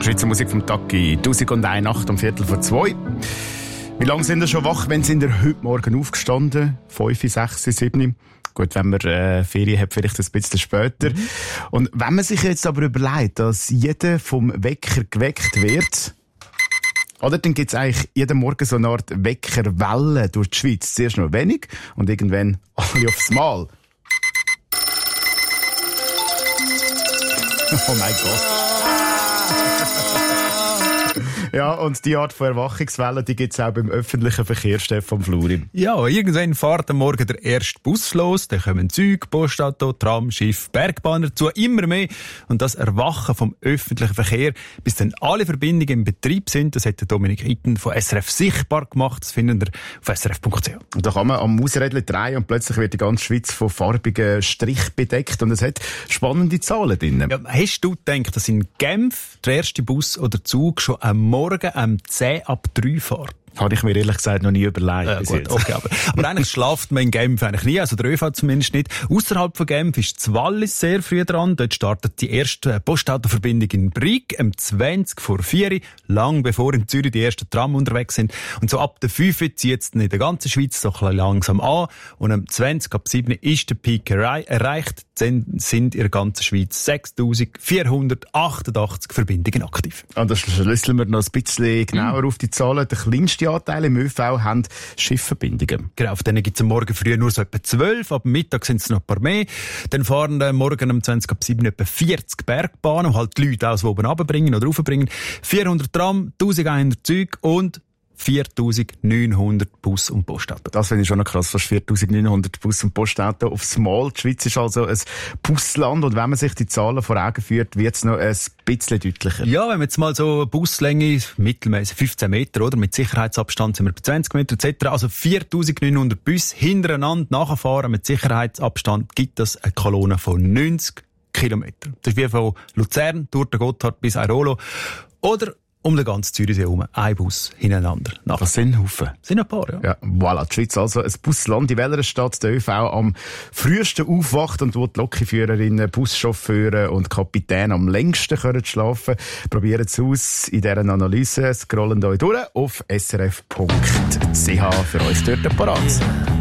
Schweizer Musik vom Taki. 1001 Nacht um 1:45. Wie lange sind ihr schon wach? Wann sind ihr heute Morgen aufgestanden? 5, 6, 7? Gut, wenn man Ferien hat, vielleicht ein bisschen später. Und wenn man sich jetzt aber überlegt, dass jeder vom Wecker geweckt wird, oder dann gibt es eigentlich jeden Morgen so eine Art Weckerwelle durch die Schweiz. Zuerst noch wenig und irgendwann alle aufs Mal. Oh mein Gott. Ja, und die Art von Erwachungswelle, die gibt es auch beim öffentlichen Verkehr, Stefan Fluri. Ja, irgendwann fährt am Morgen der erste Bus los, dann kommen Züge, Postauto, Tram, Schiff, Bergbahn dazu, immer mehr. Und das Erwachen vom öffentlichen Verkehr, bis dann alle Verbindungen im Betrieb sind, das hat der Dominik Itten von SRF sichtbar gemacht. Das finden wir auf srf.ch. Und da kann man am Mausrädchen drehen und plötzlich wird die ganze Schweiz von farbigen Strichen bedeckt und es hat spannende Zahlen drin. Ja, hast du gedacht, dass in Genf der erste Bus oder Zug schon am Morgen um 10 ab 3 fährt? Habe ich mir ehrlich gesagt noch nie überlegt. Ja, gut, okay, aber eigentlich schlaft man in Genf eigentlich nie, also der ÖV zumindest nicht. Ausserhalb von Genf ist das Wallis sehr früh dran. Dort startet die erste Postautoverbindung in Brig um 20 vor 4, lang bevor in Zürich die ersten Tram unterwegs sind. Und so ab der 5 zieht es in der ganzen Schweiz so ein bisschen langsam an. Und um 20 ab 7 ist der Peak erreicht. Dann sind in der ganzen Schweiz 6.488 Verbindungen aktiv. Und das schlüsseln wir noch ein bisschen genauer auf die Zahlen. Der kleinste Anteil im ÖV haben Schiffverbindungen. Genau, auf denen gibt es am Morgen früh nur so etwa 12, ab Mittag sind es noch ein paar mehr. Dann fahren morgen um 20 ab 7 etwa 40 Bergbahnen, um halt die Leute aus oben runterbringen oder raufbringen. 400 Tram, 1100 Züge und 4.900 Bus- und Postauto. Das finde ich schon noch krass, fast 4.900 Bus- und Postauto aufs Mal. Die Schweiz ist also ein Busland und wenn man sich die Zahlen vor Augen führt, wird es noch ein bisschen deutlicher. Ja, wenn man jetzt mal so Buslänge, mittelmäßig 15 Meter, oder? Mit Sicherheitsabstand sind wir bei 20 Meter etc. Also 4.900 Busse hintereinander nachfahren mit Sicherheitsabstand, gibt das eine Kolonne von 90 Kilometern. Das ist wie von Luzern durch den Gotthard bis Airolo. Oder um den ganzen Zürichsee herum, ein Bus hintereinander. Das sind Haufen. Sind ein paar, ja. Ja, voilà, die Schweiz also ein Busland, in welcher Stadt der ÖV am frühesten aufwacht und wo die Lokführerinnen, Buschauffeure und Kapitäne am längsten können schlafen. Probieren es aus in dieser Analyse. Scrollen euch durch auf srf.ch für uns dort parat.